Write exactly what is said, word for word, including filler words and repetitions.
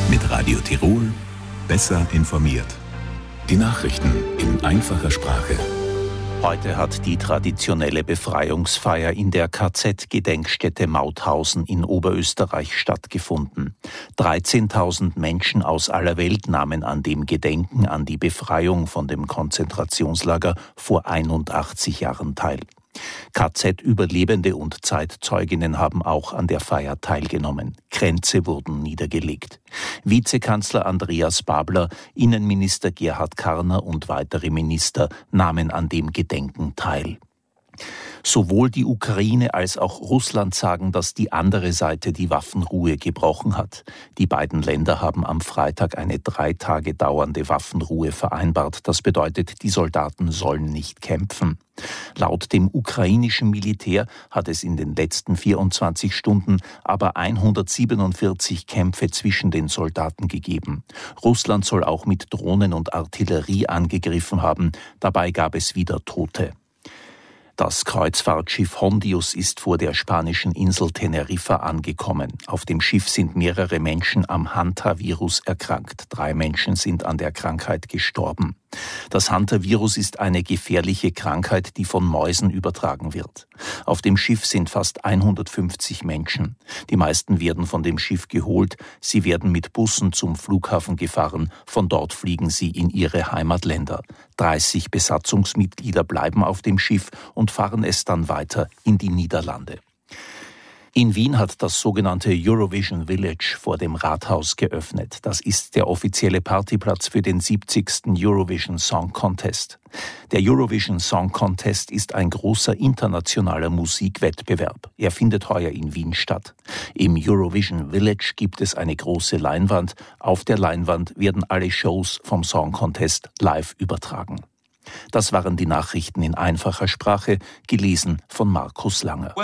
Mit Radio Tirol besser informiert. Die Nachrichten in einfacher Sprache. Heute hat die traditionelle Befreiungsfeier in der K Z-Gedenkstätte Mauthausen in Oberösterreich stattgefunden. dreizehntausend Menschen aus aller Welt nahmen an dem Gedenken an die Befreiung von dem Konzentrationslager vor einundachtzig Jahren teil. K Z-Überlebende und Zeitzeuginnen haben auch an der Feier teilgenommen. Kränze wurden niedergelegt. Vizekanzler Andreas Babler, Innenminister Gerhard Karner und weitere Minister nahmen an dem Gedenken teil. Sowohl die Ukraine als auch Russland sagen, dass die andere Seite die Waffenruhe gebrochen hat. Die beiden Länder haben am Freitag eine drei Tage dauernde Waffenruhe vereinbart. Das bedeutet, die Soldaten sollen nicht kämpfen. Laut dem ukrainischen Militär hat es in den letzten vierundzwanzig Stunden aber hundertsiebenundvierzig Kämpfe zwischen den Soldaten gegeben. Russland soll auch mit Drohnen und Artillerie angegriffen haben. Dabei gab es wieder Tote. Das Kreuzfahrtschiff Hondius ist vor der spanischen Insel Teneriffa angekommen. Auf dem Schiff sind mehrere Menschen am Hantavirus erkrankt. Drei Menschen sind an der Krankheit gestorben. Das Hantavirus ist eine gefährliche Krankheit, die von Mäusen übertragen wird. Auf dem Schiff sind fast hundertfünfzig Menschen. Die meisten werden von dem Schiff geholt. Sie werden mit Bussen zum Flughafen gefahren. Von dort fliegen sie in ihre Heimatländer. dreißig Besatzungsmitglieder bleiben auf dem Schiff und fahren es dann weiter in die Niederlande. In Wien hat das sogenannte Eurovision Village vor dem Rathaus geöffnet. Das ist der offizielle Partyplatz für den siebzigsten Eurovision Song Contest. Der Eurovision Song Contest ist ein großer internationaler Musikwettbewerb. Er findet heuer in Wien statt. Im Eurovision Village gibt es eine große Leinwand. Auf der Leinwand werden alle Shows vom Song Contest live übertragen. Das waren die Nachrichten in einfacher Sprache, gelesen von Markus Langer.